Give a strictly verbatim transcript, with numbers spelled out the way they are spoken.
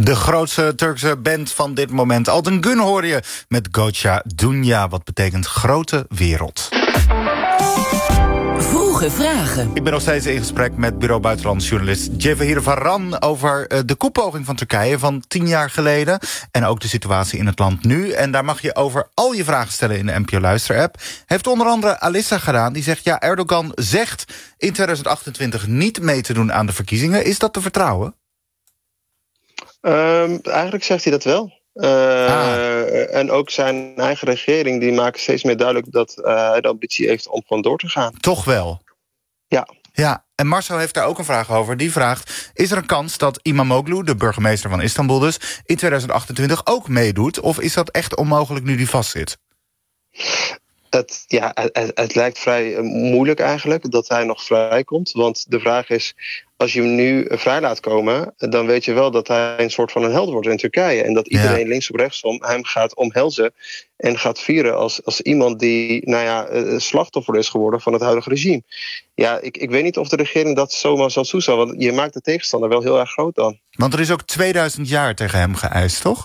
De grootste Turkse band van dit moment. Altın Gün hoor je met Gocha Dünya, wat betekent grote wereld. Vroege vragen. Ik ben nog steeds in gesprek met bureau buitenlandse journalist Cevahir Varan over de koepoging van Turkije van tien jaar geleden. En ook de situatie in het land nu. En daar mag je over al je vragen stellen in de N P O Luister-app. Heeft onder andere Alissa gedaan. Die zegt, ja, Erdogan zegt in tweeduizend achtentwintig niet mee te doen aan de verkiezingen. Is dat te vertrouwen? Um, eigenlijk zegt hij dat wel. Uh, ah. En ook zijn eigen regering die maakt steeds meer duidelijk dat uh, hij de ambitie heeft om gewoon door te gaan. Toch wel? Ja. Ja, en Marcel heeft daar ook een vraag over. Die vraagt, is er een kans dat Imamoglu, de burgemeester van Istanbul dus, in tweeduizend achtentwintig ook meedoet? Of is dat echt onmogelijk nu die vastzit? Het, ja, het, het lijkt vrij moeilijk eigenlijk dat hij nog vrijkomt. Want de vraag is, als je hem nu vrij laat komen, dan weet je wel dat hij een soort van een held wordt in Turkije. En dat iedereen ja. links of rechtsom hem gaat omhelzen en gaat vieren als, als iemand die nou ja, slachtoffer is geworden van het huidige regime. Ja, ik, ik weet niet of de regering dat zomaar zal toestaan, want je maakt de tegenstander wel heel erg groot dan. Want er is ook tweeduizend jaar tegen hem geëist, toch?